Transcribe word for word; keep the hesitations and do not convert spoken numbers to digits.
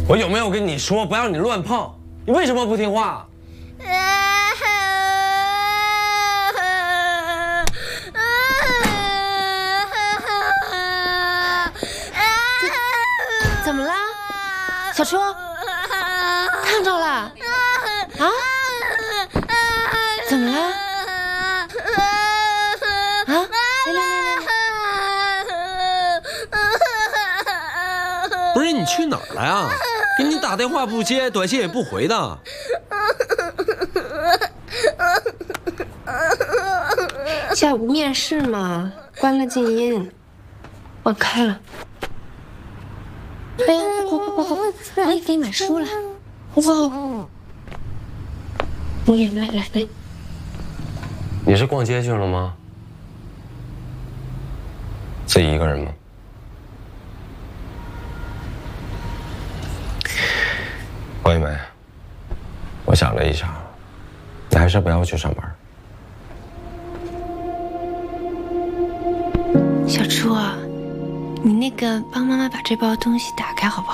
我有没有跟你说不让你乱碰？你为什么不听话？ 怎么了，小初？烫着了？啊？怎么了？啊？来来来来。 不是你去哪儿了呀？给你打电话不接，短信也不回的。 下午面试嘛，关了静音，我开了。哎呀，快快快快！我也给你买书了，好不好？我也来来来。 你是逛街去了吗？自己一个人吗？王一梅，我想了一下，你还是不要去上班。 小初啊，你那个帮妈妈把这包东西打开好不好？